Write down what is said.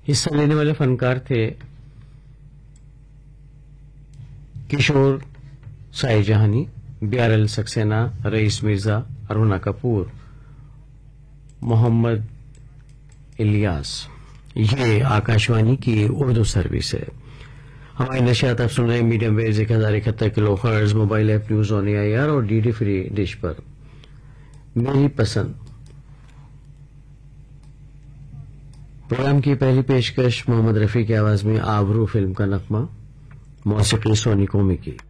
हिस्सा लेने वाले फनकार थे किशोर साई जहानी, BRL सक्सेना, रईस मिर्जा, अरुणा कपूर, मोहम्मद इलियास। ये आकाशवाणी की उर्दू सर्विस है। हमारी नशियात आप सुन रहे हैं medium waves 1071 kilo hertz, mobile app news on AIR और DD फ्री डिश पर। मेरी पसंद प्रोग्राम की पहली पेशकश मोहम्मद रफी की आवाज में आबरू फिल्म का नगमा, मौसीकी सोनी कोमी की।